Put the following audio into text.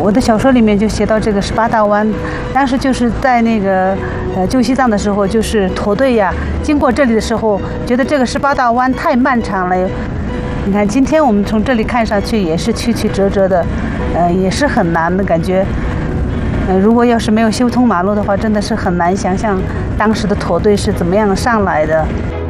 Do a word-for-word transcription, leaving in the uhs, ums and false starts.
我的小说里面就写到这个十八大湾，当时就是在那个呃旧西藏的时候，就是驼队呀，经过这里的时候，觉得这个十八大湾太漫长了。你看，今天我们从这里看上去也是曲曲折折的，呃，也是很难的感觉。呃，如果要是没有修通马路的话，真的是很难想象当时的驼队是怎么样上来的。